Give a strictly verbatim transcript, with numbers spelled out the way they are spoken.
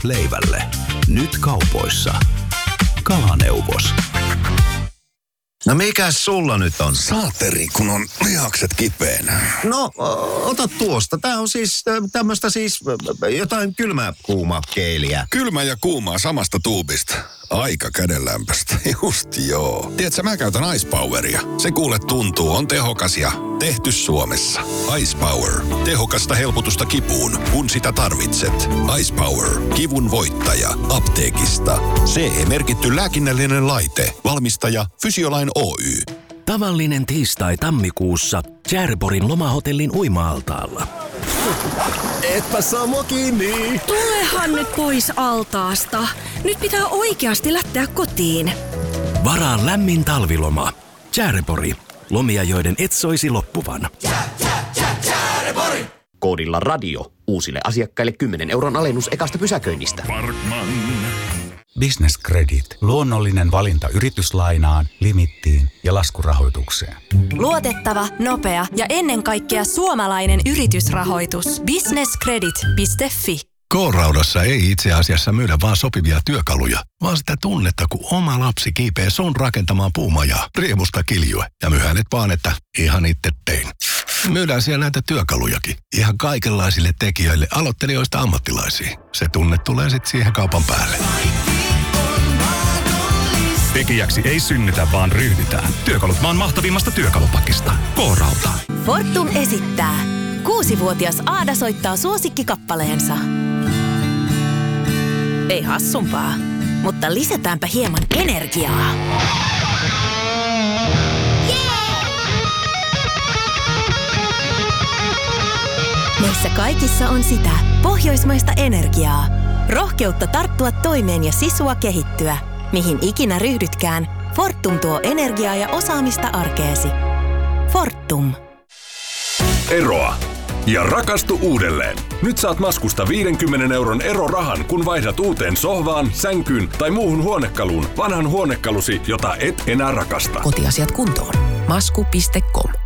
leivälle. Nyt kaupoissa. Kalaneuvos. No mikäs sulla nyt on? Saateri, kun on lihakset kipeänä. No, o- ota tuosta. Tää on siis tämmöstä siis jotain kylmää kuuma keiliä. Kylmä ja kuumaa samasta tuubista. Aika kädenlämpöstä. Just joo. Tiedätkö, mä käytän Ice Poweria. Se kuule tuntuu, on tehokas ja tehty Suomessa. Ice Power. Tehokasta helpotusta kipuun, kun sitä tarvitset. Ice Power. Kivun voittaja. Apteekista. C E-merkitty lääkinnällinen laite. Valmistaja Fysiolain Oy. Tavallinen tiistai tammikuussa Tjärborin lomahotellin uima-altaalla. Etpä saa mua kiinni. Tulehan nyt pois altaasta. Nyt pitää oikeasti lähteä kotiin. Varaa lämmin talviloma. Tjärpori. Lomia, joiden et soisi loppuvan. Koodilla radio. Uusille asiakkaille kymmenen euron alennus ekasta pysäköinnistä. Parkman. Business Credit. Luonnollinen valinta yrityslainaan, limittiin ja laskurahoitukseen. Luotettava, nopea ja ennen kaikkea suomalainen yritysrahoitus. business credit piste fi. K-Raudassa ei itse asiassa myydä vaan sopivia työkaluja, vaan sitä tunnetta, kun oma lapsi kiipee sun rakentamaan puumajaa, riemusta kiljue ja myhänet vaan, että ihan itse tein. Myydään siellä näitä työkalujakin, ihan kaikenlaisille tekijöille, aloittelijoista ammattilaisiin. Se tunne tulee sitten siihen kaupan päälle. Tekijäksi ei synnytä, vaan ryhdytään. Työkalut maan mahtavimmasta työkalupakista. K-Rauta. Fortum esittää. Kuusivuotias Aada soittaa suosikkikappaleensa. Ei hassumpaa, mutta lisätäänpä hieman energiaa. Meissä kaikissa on sitä pohjoismaista energiaa. Rohkeutta tarttua toimeen ja sisua kehittyä. Mihin ikinä ryhdytkään, Fortum tuo energiaa ja osaamista arkeesi. Fortum. Eroa ja rakastu uudelleen. Nyt saat Maskusta viidenkymmenen euron erorahan, kun vaihdat uuteen sohvaan, sänkyyn tai muuhun huonekaluun vanhan huonekalusi, jota et enää rakasta. Kotiasiat kuntoon. Masku piste com